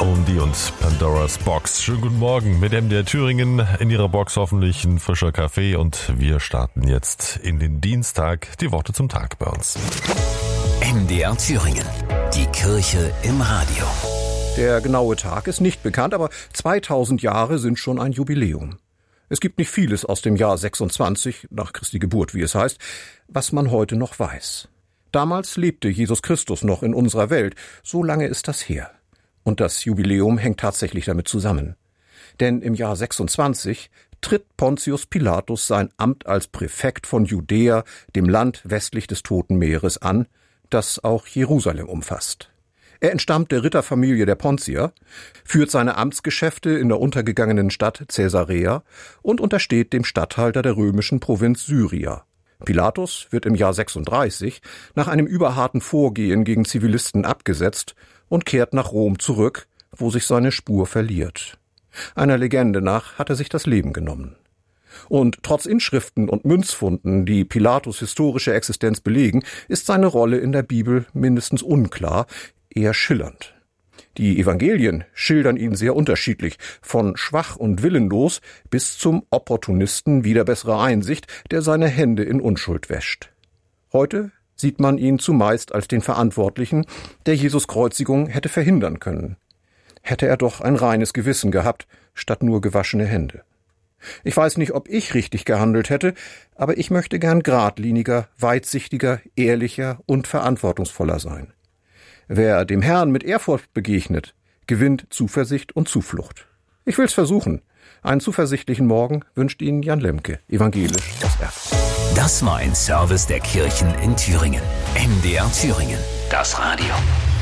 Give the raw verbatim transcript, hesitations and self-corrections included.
Owen D und Pandora's Box. Schönen guten Morgen mit M D R Thüringen. In Ihrer Box hoffentlich ein frischer Kaffee und wir starten jetzt in den Dienstag. Die Worte zum Tag bei uns. M D R Thüringen. Die Kirche im Radio. Der genaue Tag ist nicht bekannt, aber zweitausend Jahre sind schon ein Jubiläum. Es gibt nicht vieles aus dem Jahr sechsundzwanzig, nach Christi Geburt, wie es heißt, was man heute noch weiß. Damals lebte Jesus Christus noch in unserer Welt, so lange ist das her. Und das Jubiläum hängt tatsächlich damit zusammen. Denn im Jahr sechsundzwanzig tritt Pontius Pilatus sein Amt als Präfekt von Judäa, dem Land westlich des Toten Meeres, an, das auch Jerusalem umfasst. Er entstammt der Ritterfamilie der Pontier, führt seine Amtsgeschäfte in der untergegangenen Stadt Caesarea und untersteht dem Statthalter der römischen Provinz Syria. Pilatus wird im Jahr sechsunddreißig nach einem überharten Vorgehen gegen Zivilisten abgesetzt und kehrt nach Rom zurück, wo sich seine Spur verliert. Einer Legende nach hat er sich das Leben genommen. Und trotz Inschriften und Münzfunden, die Pilatus' historische Existenz belegen, ist seine Rolle in der Bibel mindestens unklar, eher schillernd. Die Evangelien schildern ihn sehr unterschiedlich, von schwach und willenlos bis zum Opportunisten wider bessere Einsicht, der seine Hände in Unschuld wäscht. Heute sieht man ihn zumeist als den Verantwortlichen, der Jesus' Kreuzigung hätte verhindern können. Hätte er doch ein reines Gewissen gehabt, statt nur gewaschene Hände. Ich weiß nicht, ob ich richtig gehandelt hätte, aber ich möchte gern geradliniger, weitsichtiger, ehrlicher und verantwortungsvoller sein. Wer dem Herrn mit Ehrfurcht begegnet, gewinnt Zuversicht und Zuflucht. Ich will's versuchen. Einen zuversichtlichen Morgen wünscht Ihnen Jan Lemke, evangelisch aus Erfurt. Das war ein Service der Kirchen in Thüringen. M D R Thüringen. Das Radio.